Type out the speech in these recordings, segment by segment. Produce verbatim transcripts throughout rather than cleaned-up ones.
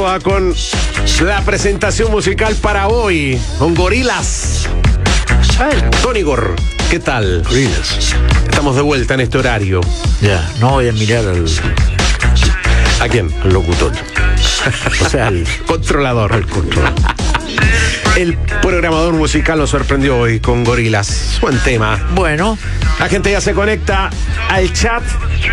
va con la presentación musical para hoy, con Gorilas. Don Igor, ¿qué tal? Gorilas. Estamos de vuelta en este horario. Ya, no voy a mirar al... ¿A quién? Al locutor. O sea, al controlador. Al controlador. El programador musical nos sorprendió hoy con Gorilas. Buen tema. Bueno. La gente ya se conecta al chat.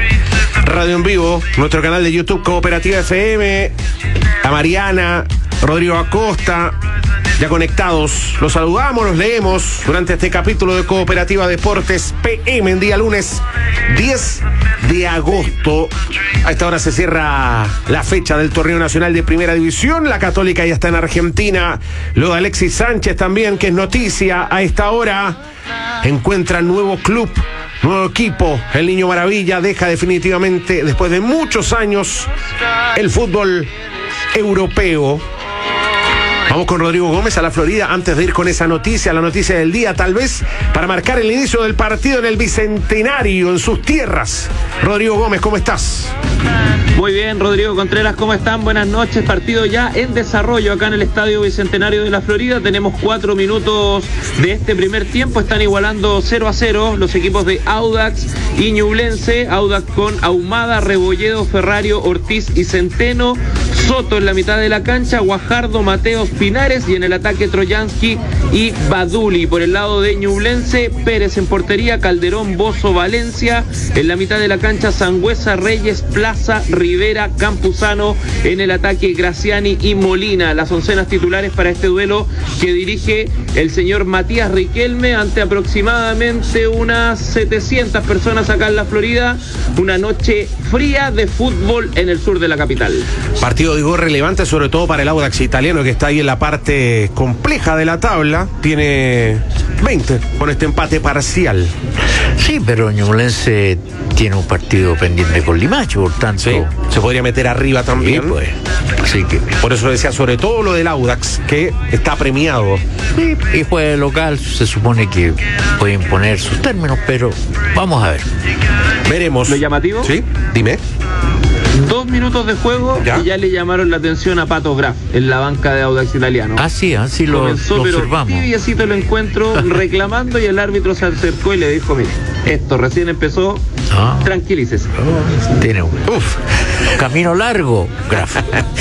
Radio en Vivo, nuestro canal de YouTube Cooperativa F M. A Mariana, Rodrigo Acosta, ya conectados. Los saludamos, los leemos durante este capítulo de Cooperativa Deportes P M en día lunes diez de agosto. A esta hora se cierra la fecha del torneo nacional de Primera División. La Católica ya está en Argentina. Lo de Alexis Sánchez también, que es noticia a esta hora. Encuentra nuevo club, nuevo equipo. El Niño Maravilla deja definitivamente, después de muchos años, el fútbol europeo. Vamos con Rodrigo Gómez a la Florida antes de ir con esa noticia, la noticia del día, tal vez para marcar el inicio del partido en el Bicentenario, en sus tierras. Rodrigo Gómez, ¿cómo estás? Muy bien, Rodrigo Contreras, ¿cómo están? Buenas noches. Partido ya en desarrollo acá en el Estadio Bicentenario de la Florida. Tenemos cuatro minutos de este primer tiempo. Están igualando cero a cero los equipos de Audax y Ñublense. Audax con Ahumada, Rebolledo, Ferrario, Ortiz y Centeno. Soto en la mitad de la cancha, Guajardo, Mateos, Pinares, y en el ataque Troyansky y Baduli. Por el lado de Ñublense, Pérez en portería, Calderón, Bozo, Valencia. En la mitad de la cancha, Sangüesa, Reyes, Plaza, Rivera, Campuzano. En el ataque, Graciani y Molina. Las oncenas titulares para este duelo que dirige el señor Matías Riquelme ante aproximadamente unas setecientas personas acá en la Florida. Una noche fría de fútbol en el sur de la capital. Partido, digo, relevante sobre todo para el Audax italiano, que está ahí en la parte compleja de la tabla. Tiene veinte con este empate parcial. Sí, pero Ñublense tiene un partido pendiente con Limache, por tanto... Sí, se podría meter arriba también. Sí, pues. Así que... Por eso decía sobre todo lo del Audax, que está premiado. Sí, y juega de local, se supone que puede imponer sus términos, pero vamos a ver. Veremos. ¿Lo llamativo? Sí, dime. Dos minutos de juego ¿Ya? y ya le llamaron la atención a Pato Graf en la banca de Audax italiano. Ah, sí, así lo, Comenzó, lo pero observamos. tibiecito el encuentro reclamando, y el árbitro se acercó y le dijo: mire, esto recién empezó, ah. tranquilícese. Oh, tiene un Uf. camino largo, Graf.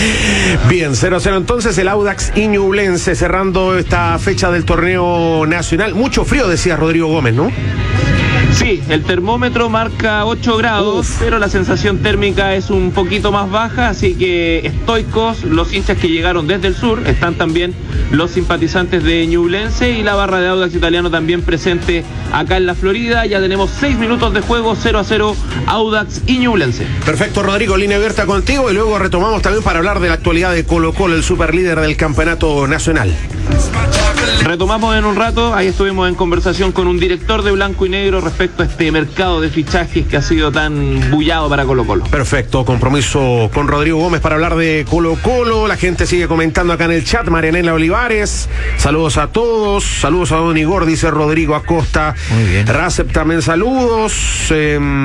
Bien, cero a cero entonces el Audax y Ñublense cerrando esta fecha del torneo nacional. Mucho frío, decía Rodrigo Gómez, ¿no? Sí, el termómetro marca ocho grados, Uf. pero la sensación térmica es un poquito más baja, así que estoicos los hinchas que llegaron desde el sur. Están también los simpatizantes de Ñublense y la barra de Audax italiano también presente acá en la Florida. Ya tenemos seis minutos de juego, cero a cero Audax y Ñublense. Perfecto, Rodrigo, línea abierta contigo y luego retomamos también para hablar de la actualidad de Colo Colo, el superlíder del campeonato nacional. Retomamos en un rato. Ahí estuvimos en conversación con un director de Blanco y Negro respecto a este mercado de fichajes que ha sido tan bullado para Colo Colo. Perfecto, compromiso con Rodrigo Gómez para hablar de Colo Colo. La gente sigue comentando acá en el chat. Marianela Olivares, saludos a todos. Saludos a Don Igor, dice Rodrigo Acosta. Muy bien. Racep también saludos. Eh,